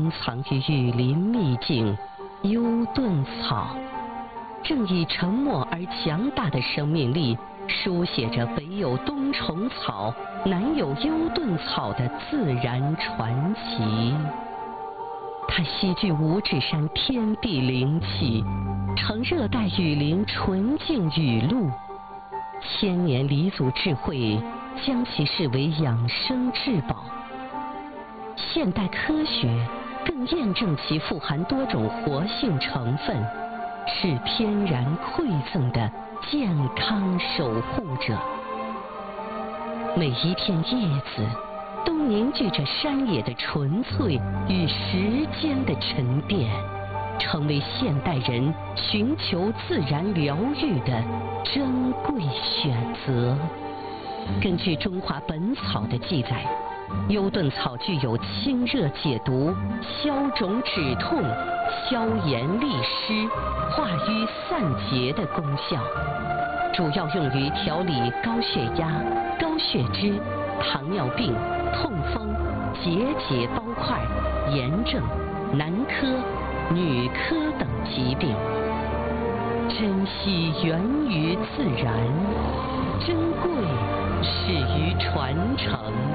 深藏于雨林秘境幽顿草，正以沉默而强大的生命力，书写着北有冬虫草，南有幽顿草的自然传奇。它吸聚五指山天地灵气，承热带雨林纯净雨露，千年黎族智慧将其视为养生至宝。现代科学更验证其富含多种活性成分，是天然馈赠的健康守护者。每一片叶子都凝聚着山野的纯粹与时间的沉淀，成为现代人寻求自然疗愈的珍贵选择。根据《中华本草》的记载，幽顿草具有清热解毒、消肿止痛、消炎利湿、化瘀散结的功效，主要用于调理高血压、高血脂、糖尿病、痛风、结包块、炎症、男科、女科等疾病。珍惜源于自然，珍贵始于传承。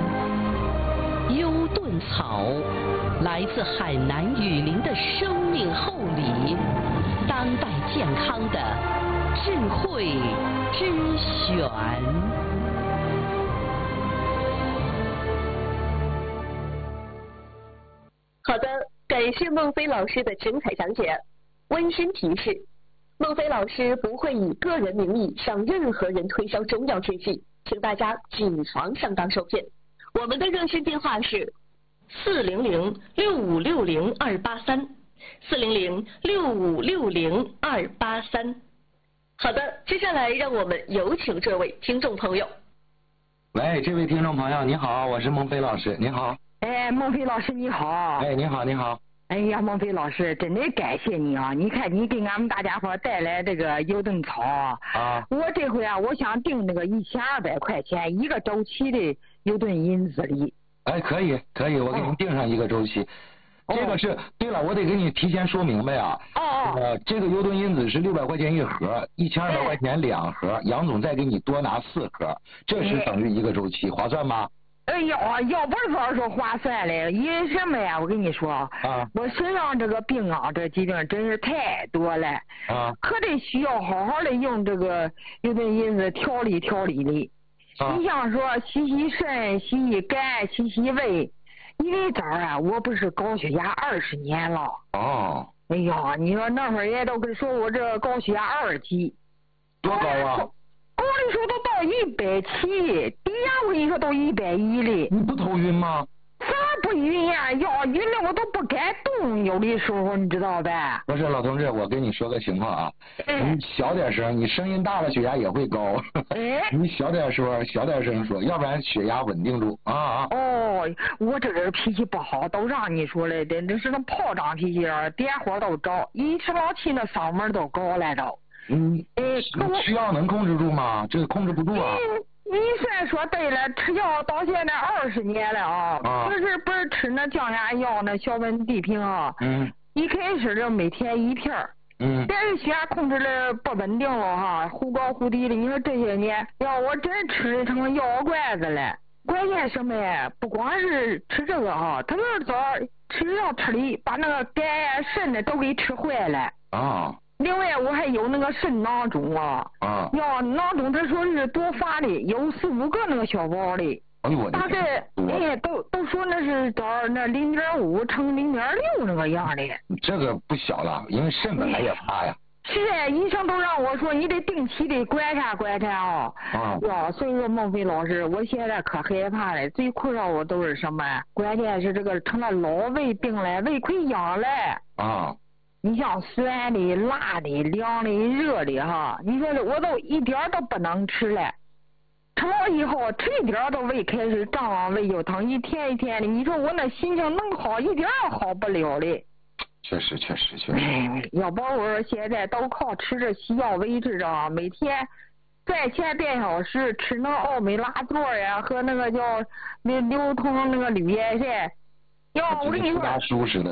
幽顿草来自海南雨林的生命厚礼，当代健康的智慧之选。 好的，感谢孟非老师的精彩讲解。温馨提示，孟非老师不会以个人名义向任何人推销中药制剂，请大家谨防上当受骗。我们的热线电话是400-6560-283，400-6560-283。好的，接下来让我们有请这位听众朋友。 喂，这位听众朋友，你好，我是孟非老师，你好。 哎，孟非老师你好。 哎，你好，你好。 哎呀，孟非老师，真的感谢你啊！你看你给俺们大家伙带来这个幽顿草啊，我这回啊，我想订那个1200块钱一个周期的幽顿因子梨。 哎，可以，我给您订上一个周期。这个是，对了，我得给你提前说明白啊。这个幽顿因子是600块钱一盒，1200块钱2盒，杨总再给你多拿4盒，这是等于一个周期，划算吗？ 哎呀，要不是说划算嘞，因为什么呀？我跟你说，我身上这个病啊，这疾病真是太多了，可得需要好好的用这个幽顿因子调理的。你像说洗肾、洗肝、洗胃，因为这儿啊，我不是高血压20年了。哎呀，你说那会儿也都跟说我这高血压2级， 多高啊？ 高的时候都到170，低压我跟你说都110了。你不头晕吗？ 啥不晕呀？要晕了我都不敢动，有的时候你知道呗。 不是老同志，我跟你说个情况啊，你小点声，你声音大了血压也会高。你小点说，小点声说，要不然血压稳定住啊。 我这人脾气不好，都让你说了的，这是那炮仗脾气啊，点火都着，一吃老气那嗓门都高来着。 吃药能控制住吗？这个控制不住啊。 你算说对了，吃药到现在20年了啊。不是吃那降压药那小温地平啊。一开始就每天1片。但是血压控制的不稳定了哈，忽高忽低的。你说这些年，要我真吃成药罐子了。关键什么呀？不光是吃这个哈，他们早吃药吃的把那个肝呀、肾的都给吃坏了。另外我还有那个肾囊肿啊，囊肿他说是多发的，有4、5个那个小包的，大概都说那是找那0.5乘0.6那个样的。 这个不小了，因为肾本来也发呀。 是啊，医生都让我说你得定期的观察啊。所以说孟非老师，我现在可害怕了，最困扰我都是什么？关键是这个成了老胃病了，胃溃疡了。你像酸的、辣的、凉的、热的哈，你说我都一点都不能吃了。吃了以后，吃一点都胃开始胀，胃就疼，一天一天的。你说我那心情能好一点也好不了的。 确实。 要不我现在都靠吃着西药维持着，每天在前半小时吃那奥美拉唑呀，和那个叫流通那个绿叶菜。我跟你说。